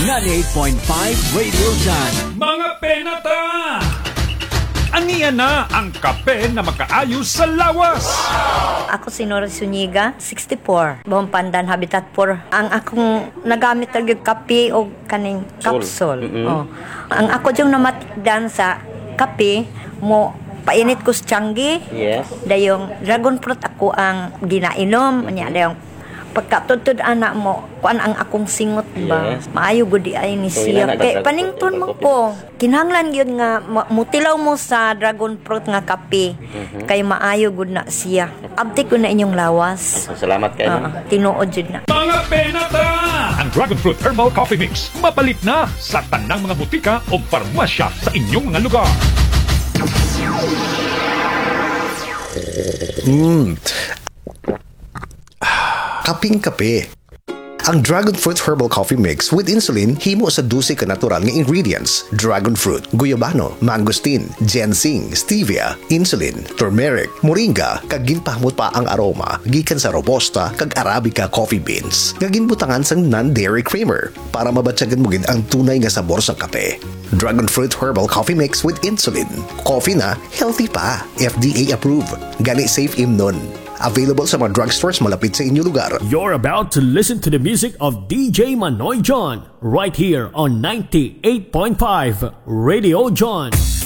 98.5 Radio John. Mga penata! Aniya na ang kape na makaayos sa lawas. Ako si Nora Zuniga, 64. Buong Pandan, Habitat 4. Ang akong nagamit talaga kape o kaning capsule. Oh. Ang ako yung namatdan sa kape mo painit ko sa tianggi. Yes. Dayong dragon fruit ako ang ginainom. Anya dayong pagkatutod anak mo, kuan ang akong singot ba? Yes. Maayo gud di ay ni So, siya. ilan na Kay nag- panington mo ko. Kinahanglan gyud nga mutilaw mo sa dragon fruit nga kape. Kay maayo gud na siya. Abti ko na inyong lawas. Salamat kayo. Tinuod jud na. Mga penata! Ang Dragon Fruit Herbal Coffee Mix mapalit na sa tanang mga butika o farmasya sa inyong mga lugar. Kaping-kape. Ang Dragon Fruit Herbal Coffee Mix with insulin himo sa 12 ka natural nga ingredients: dragon fruit, guyabano, mangosteen, ginseng, stevia, insulin, turmeric, moringa, kag ginpahmot pa ang aroma gikan sa robusta kag arabica coffee beans nga ginbutangan sang non-dairy creamer para mabatyagan mo gid ang tunay nga sabor sa kape. Dragon Fruit Herbal Coffee Mix with insulin. Coffee na healthy pa. FDA approved. Gani safe imnon. Available sa mga drugstores malapit sa inyong lugar. You're about to listen to the music of DJ Manoy John right here on 98.5 Radio John.